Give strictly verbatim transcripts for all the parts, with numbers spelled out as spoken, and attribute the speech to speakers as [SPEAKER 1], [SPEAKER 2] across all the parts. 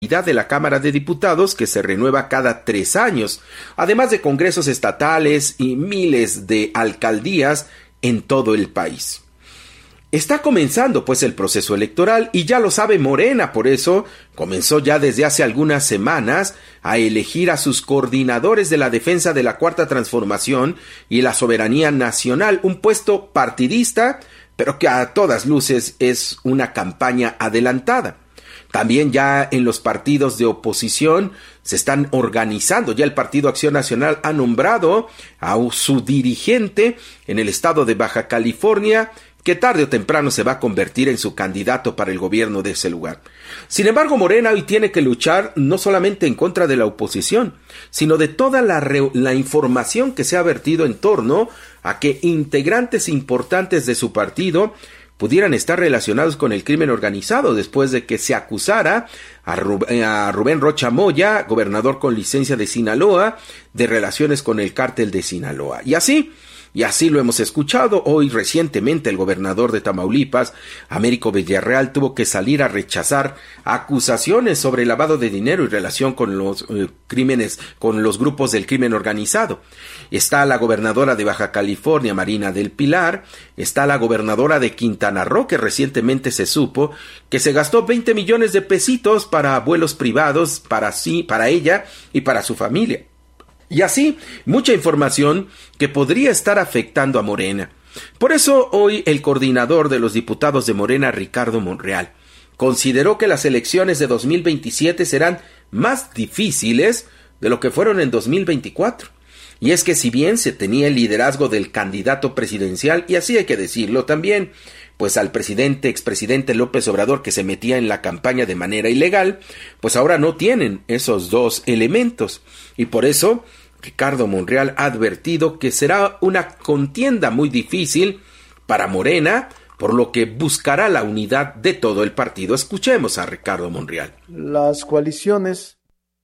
[SPEAKER 1] de la Cámara de Diputados, que se renueva cada tres años, además de congresos estatales y miles de alcaldías en todo el país. Está comenzando pues el proceso electoral y ya lo sabe Morena, por eso comenzó ya desde hace algunas semanas a elegir a sus coordinadores de la defensa de la Cuarta Transformación y la soberanía nacional, un puesto partidista, pero que a todas luces es una campaña adelantada. También ya en los partidos de oposición se están organizando. Ya el Partido Acción Nacional ha nombrado a su dirigente en el estado de Baja California, que tarde o temprano se va a convertir en su candidato para el gobierno de ese lugar. Sin embargo, Morena hoy tiene que luchar no solamente en contra de la oposición, sino de toda la, re- la información que se ha vertido en torno a que integrantes importantes de su partido pudieran estar relacionados con el crimen organizado después de que se acusara a, Rub- a Rubén Rocha Moya, gobernador con licencia de Sinaloa, de relaciones con el cártel de Sinaloa. Y así, y así lo hemos escuchado. Hoy recientemente el gobernador de Tamaulipas, Américo Villarreal, tuvo que salir a rechazar acusaciones sobre lavado de dinero y relación con los eh, crímenes, con los grupos del crimen organizado. Está la gobernadora de Baja California, Marina del Pilar, está la gobernadora de Quintana Roo, que recientemente se supo que se gastó veinte millones de pesitos para vuelos privados para sí, para ella y para su familia. Y así, mucha información que podría estar afectando a Morena. Por eso, hoy el coordinador de los diputados de Morena, Ricardo Monreal, consideró que las elecciones de dos mil veintisiete serán más difíciles de lo que fueron en dos mil veinticuatro. Y es que si bien se tenía el liderazgo del candidato presidencial, y así hay que decirlo también, pues al presidente, expresidente López Obrador, que se metía en la campaña de manera ilegal, pues ahora no tienen esos dos elementos. Y por eso Ricardo Monreal ha advertido que será una contienda muy difícil para Morena, por lo que buscará la unidad de todo el partido. Escuchemos a Ricardo Monreal.
[SPEAKER 2] Las coaliciones,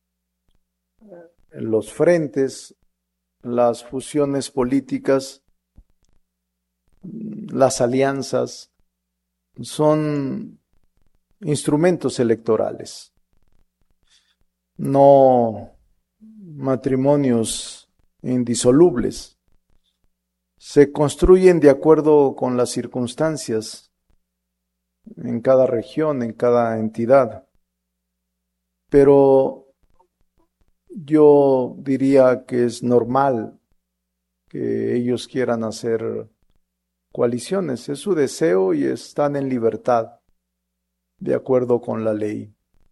[SPEAKER 2] los frentes, las fusiones políticas, las alianzas, son instrumentos electorales, no matrimonios indisolubles. Se construyen de acuerdo con las circunstancias en cada región, en cada entidad. Pero yo diría que es normal que ellos quieran hacer coaliciones. Es su deseo y están en libertad, de acuerdo con la ley.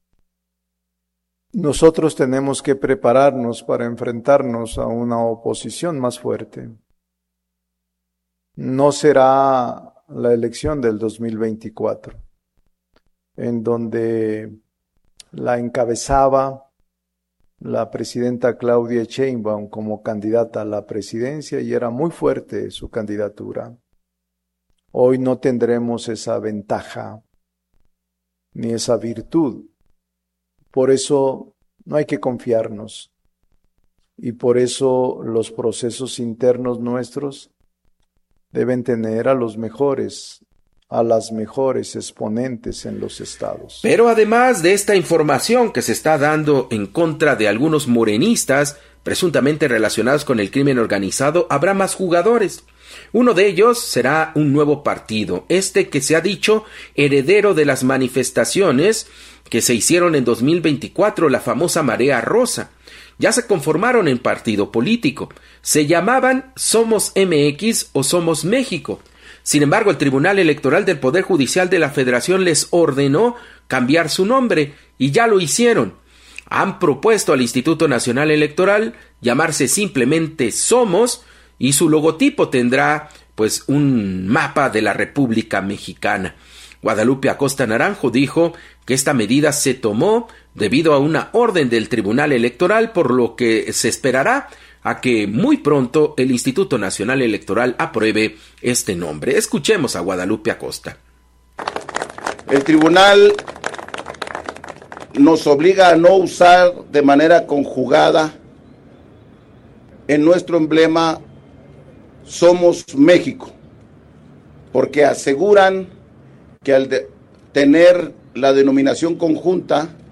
[SPEAKER 2] Nosotros tenemos que prepararnos para enfrentarnos a una oposición más fuerte. No será la elección del dos mil veinticuatro, en donde la encabezaba la presidenta Claudia Sheinbaum como candidata a la presidencia y era muy fuerte su candidatura. Hoy no tendremos esa ventaja ni esa virtud. Por eso no hay que confiarnos y por eso los procesos internos nuestros deben tener a los mejores, a las mejores exponentes en los estados.
[SPEAKER 1] Pero además de esta información que se está dando en contra de algunos morenistas presuntamente relacionados con el crimen organizado, habrá más jugadores. Uno de ellos será un nuevo partido, este que se ha dicho heredero de las manifestaciones que se hicieron en dos mil veinticuatro, la famosa Marea Rosa. Ya se conformaron en partido político. Se llamaban Somos M X o Somos México. Sin embargo, el Tribunal Electoral del Poder Judicial de la Federación les ordenó cambiar su nombre y ya lo hicieron. Han propuesto al Instituto Nacional Electoral llamarse simplemente Somos y su logotipo tendrá pues un mapa de la República Mexicana. Guadalupe Acosta Naranjo dijo que esta medida se tomó debido a una orden del Tribunal Electoral, por lo que se esperará a que muy pronto el Instituto Nacional Electoral apruebe este nombre. Escuchemos a Guadalupe Acosta.
[SPEAKER 3] El tribunal nos obliga a no usar de manera conjugada en nuestro emblema Somos México, porque aseguran que al de tener la denominación conjunta